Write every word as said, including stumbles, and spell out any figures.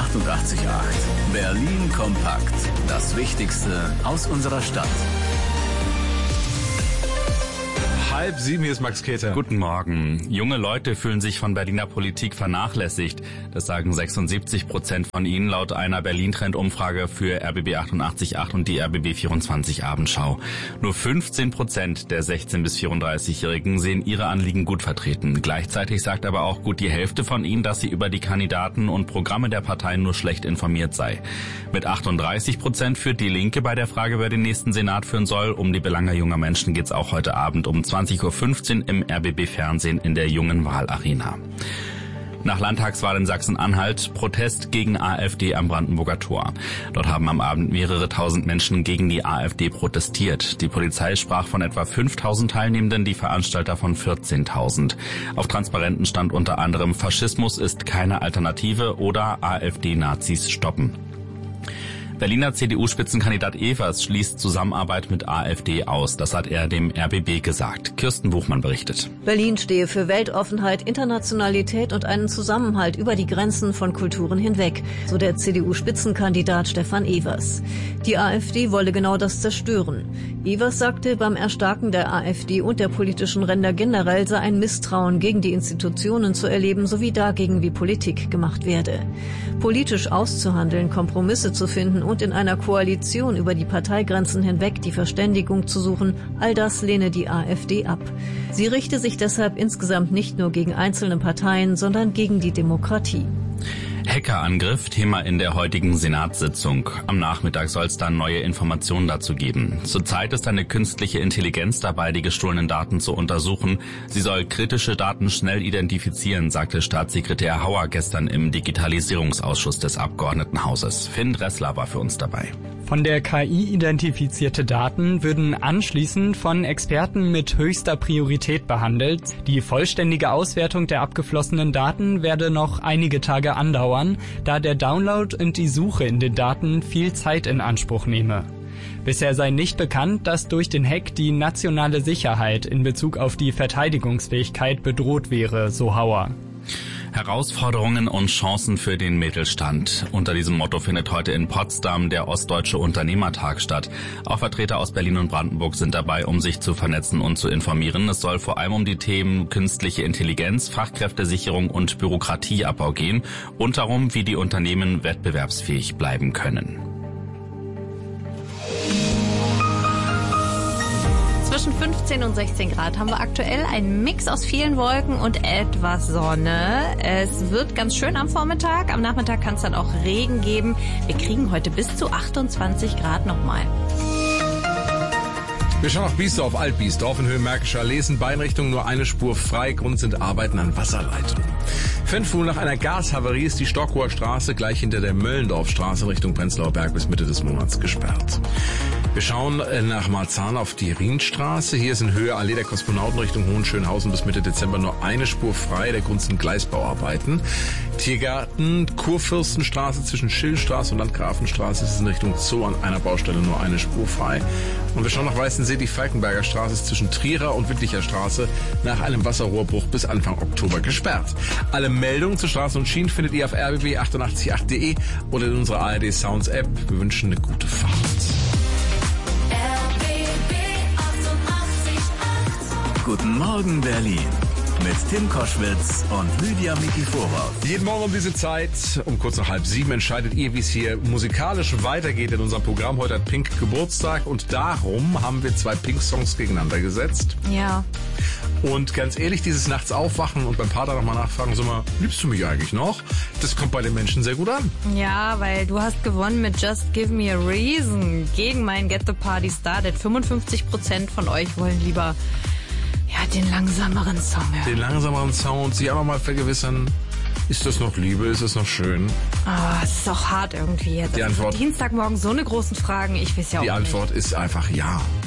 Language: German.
achtundachtzig Komma acht. Berlin kompakt. Das Wichtigste aus unserer Stadt. Halb sieben, hier ist Max Keter. Guten Morgen. Junge Leute fühlen sich von Berliner Politik vernachlässigt. Das sagen sechsundsiebzig Prozent von ihnen laut einer Berlin-Trend-Umfrage für R B B achtundachtzig Komma acht und die R B B vierundzwanzig Abendschau. Nur fünfzehn Prozent der sechzehn- bis vierunddreißigjährigen sehen ihre Anliegen gut vertreten. Gleichzeitig sagt aber auch gut die Hälfte von ihnen, dass sie über die Kandidaten und Programme der Parteien nur schlecht informiert sei. Mit achtunddreißig Prozent führt die Linke bei der Frage, wer den nächsten Senat führen soll. Um die Belange junger Menschen geht's auch heute Abend um zwanzig Uhr fünfzehn im R B B Fernsehen in der Jungen Wahlarena. Nach Landtagswahl in Sachsen-Anhalt Protest gegen AfD am Brandenburger Tor. Dort haben am Abend mehrere tausend Menschen gegen die AfD protestiert. Die Polizei sprach von etwa fünftausend Teilnehmenden, die Veranstalter von vierzehntausend. Auf Transparenten stand unter anderem: Faschismus ist keine Alternative oder AfD-Nazis stoppen. Berliner C D U-Spitzenkandidat Evers schließt Zusammenarbeit mit AfD aus. Das hat er dem R B B gesagt. Kirsten Buchmann berichtet. Berlin stehe für Weltoffenheit, Internationalität und einen Zusammenhalt über die Grenzen von Kulturen hinweg, so der C D U-Spitzenkandidat Stefan Evers. Die AfD wolle genau das zerstören. Evers sagte, beim Erstarken der AfD und der politischen Ränder generell sei ein Misstrauen gegen die Institutionen zu erleben, sowie dagegen, wie Politik gemacht werde. Politisch auszuhandeln, Kompromisse zu finden und in einer Koalition über die Parteigrenzen hinweg die Verständigung zu suchen, all das lehne die AfD ab. Sie richte sich deshalb insgesamt nicht nur gegen einzelne Parteien, sondern gegen die Demokratie. Hackerangriff, Thema in der heutigen Senatssitzung. Am Nachmittag soll es dann neue Informationen dazu geben. Zurzeit ist eine künstliche Intelligenz dabei, die gestohlenen Daten zu untersuchen. Sie soll kritische Daten schnell identifizieren, sagte Staatssekretär Hauer gestern im Digitalisierungsausschuss des Abgeordnetenhauses. Finn Dressler war für uns dabei. Von der K I identifizierte Daten würden anschließend von Experten mit höchster Priorität behandelt. Die vollständige Auswertung der abgeflossenen Daten werde noch einige Tage andauern, da der Download und die Suche in den Daten viel Zeit in Anspruch nehme. Bisher sei nicht bekannt, dass durch den Hack die nationale Sicherheit in Bezug auf die Verteidigungsfähigkeit bedroht wäre, so Hauer. Herausforderungen und Chancen für den Mittelstand. Unter diesem Motto findet heute in Potsdam der Ostdeutsche Unternehmertag statt. Auch Vertreter aus Berlin und Brandenburg sind dabei, um sich zu vernetzen und zu informieren. Es soll vor allem um die Themen künstliche Intelligenz, Fachkräftesicherung und Bürokratieabbau gehen und darum, wie die Unternehmen wettbewerbsfähig bleiben können. Zwischen fünfzehn und sechzehn Grad haben wir aktuell einen Mix aus vielen Wolken und etwas Sonne. Es wird ganz schön am Vormittag. Am Nachmittag kann es dann auch Regen geben. Wir kriegen heute bis zu achtundzwanzig Grad nochmal. Wir schauen auf Biesdorf, Alt-Biesdorf in Höhe Märkischer Allee. In beiden Richtungen nur eine Spur frei. Grund sind Arbeiten an Wasserleitungen. Fanfuhl nach einer Gashavarie ist die Stockhoher Straße gleich hinter der Möllendorfstraße Richtung Prenzlauer Berg bis Mitte des Monats gesperrt. Wir schauen nach Marzahn auf die Rienstraße. Hier ist in Höhe Allee der Kosmonauten Richtung Hohenschönhausen bis Mitte Dezember nur eine Spur frei. Der Grund sind Gleisbauarbeiten. Tiergarten, Kurfürstenstraße zwischen Schillstraße und Landgrafenstraße ist in Richtung Zoo an einer Baustelle nur eine Spur frei. Und wir schauen nach Weißensee, die Falkenberger Straße ist zwischen Trierer und Wittlicher Straße nach einem Wasserrohrbruch bis Anfang Oktober gesperrt. Alle Meldungen zu Straßen und Schienen findet ihr auf r b b achtundachtzig Komma acht punkt de oder in unserer A R D Sounds App. Wir wünschen eine gute Fahrt. Guten Morgen, Berlin. Mit Tim Koschwitz und Lydia Mikiforov. Jeden Morgen um diese Zeit, um kurz nach halb sieben, entscheidet ihr, wie es hier musikalisch weitergeht in unserem Programm. Heute hat Pink Geburtstag und darum haben wir zwei Pink-Songs gegeneinander gesetzt. Ja. Und ganz ehrlich, dieses Nachts aufwachen und beim Partner nochmal nachfragen, sag mal, liebst du mich eigentlich noch? Das kommt bei den Menschen sehr gut an. Ja, weil du hast gewonnen mit Just Give Me a Reason gegen mein Get the Party Started. fünfundfünfzig Prozent von euch wollen lieber ja, den langsameren Song hören. Den langsameren Sound, sich einfach mal vergewissern, ist das noch Liebe, ist das noch schön? Ah, oh, es ist auch hart irgendwie jetzt. Die Antwort, Dienstagmorgen so eine großen Fragen, ich weiß ja auch Die Antwort nicht. ist einfach ja.